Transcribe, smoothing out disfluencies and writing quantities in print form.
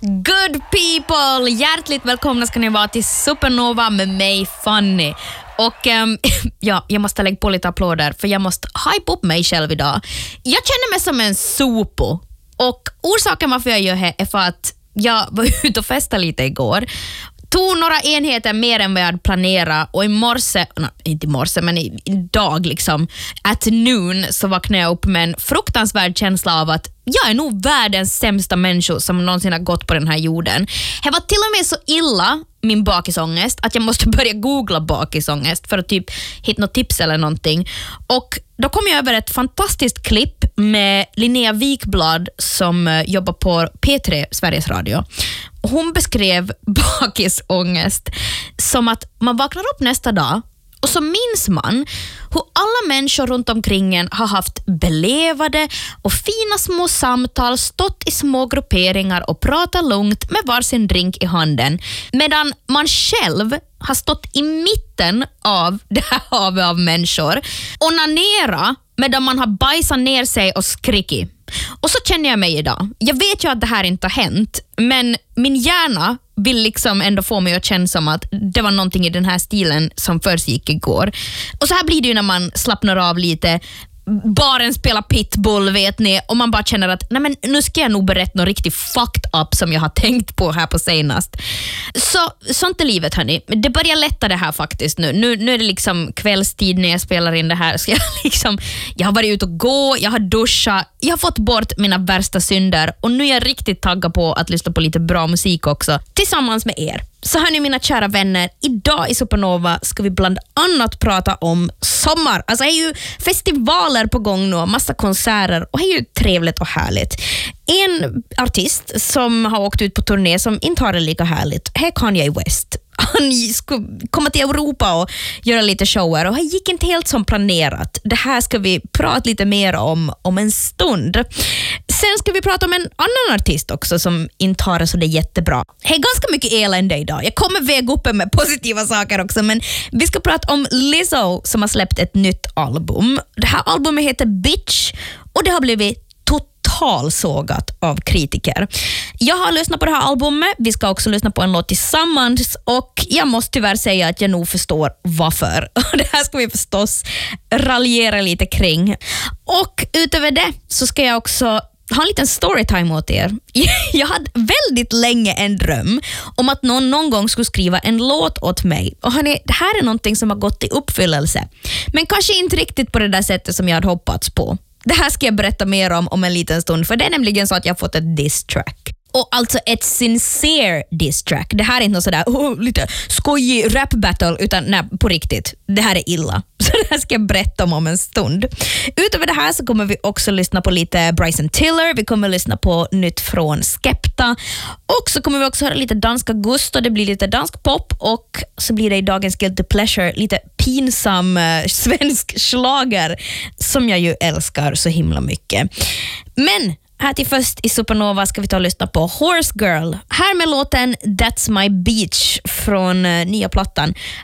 Good people! Hjärtligt välkomna ska ni vara till Supernova med mig, Fanny. Och jag måste lägga på lite applåder för jag måste hype upp mig själv idag. Jag känner mig som en sopo. Och orsaken varför jag gör det är för att jag var ute och festade lite igår. Tog några enheter mer än vad jag hade planerat och inte i morse men idag liksom at noon så vaknade jag upp med en fruktansvärd känsla av att jag är nog världens sämsta människa som någonsin har gått på den här jorden. Det var till och med så illa min bakisångest att jag måste börja googla bakisångest för att typ hitta något tips eller någonting. Och då kom jag över ett fantastiskt klipp med Linnea Wikblad som jobbar på P3, Sveriges Radio. Hon beskrev bakisångest som att man vaknar upp nästa dag och så minns man hur alla människor runt omkring en har haft belevade och fina små samtal, stått i små grupperingar och pratat lugnt med varsin drink i handen. Medan man själv har stått i mitten av det här havet av människor och onanera medan man har bajsat ner sig och skrikit. Och så känner jag mig idag. Jag vet ju att det här inte har hänt, men min hjärna vill liksom ändå få mig att känna som att det var någonting i den här stilen som försiggick igår. Och så här blir det ju när man slappnar av lite. Baren spelar pitbull, vet ni, och man bara känner att nej, men nu ska jag nog berätta något riktigt fucked up som jag har tänkt på här på senast. Sånt är livet, hörni. Det börjar lätta det här faktiskt nu. Nu är det liksom kvällstid när jag spelar in det här. Så jag har varit ute och gå, jag har duschat, jag har fått bort mina värsta synder och nu är jag riktigt taggad på att lyssna på lite bra musik också tillsammans med er. Så hörni mina kära vänner, idag i Supernova ska vi bland annat prata om sommar. Alltså det är ju festivaler på gång nu, massa konserter och det är ju trevligt och härligt. En artist som har åkt ut på turné som inte har det lika härligt, det är Kanye West. Han skulle komma till Europa och göra lite shower och det gick inte helt som planerat. Det här ska vi prata lite mer om en stund. Sen ska vi prata om en annan artist också som inte har det så det är jättebra. Det är ganska mycket elände idag. Jag kommer väga upp med positiva saker också, men vi ska prata om Lizzo som har släppt ett nytt album. Det här albumet heter Bitch och det har blivit totalsågat av kritiker. Jag har lyssnat på det här albumet, vi ska också lyssna på en låt tillsammans och jag måste tyvärr säga att jag nog förstår varför. Det här ska vi förstås raljera lite kring. Och utöver det så ska jag också ha en liten storytime åt er. Jag hade väldigt länge en dröm om att någon gång skulle skriva en låt åt mig. Och hörni, det här är någonting som har gått i uppfyllelse. Men kanske inte riktigt på det där sättet som jag hade hoppats på. Det här ska jag berätta mer om en liten stund, för det är nämligen så att jag har fått ett diss track. Och alltså ett sincere diss track. Det här är inte något sådär lite skojig rap battle, utan nej, på riktigt. Det här är illa. Så det här ska jag berätta om en stund. Utöver det här så kommer vi också lyssna på lite Bryson Tiller. Vi kommer lyssna på nytt från Skepta. Och så kommer vi också höra lite danska Gusto. Det blir lite dansk pop. Och så blir det i dagens Guilty Pleasure lite pinsam svensk schlager som jag ju älskar så himla mycket. Men här till först i Supernova ska vi ta och lyssna på Horse Girl. Här med låten That's My Beach från nya plattan.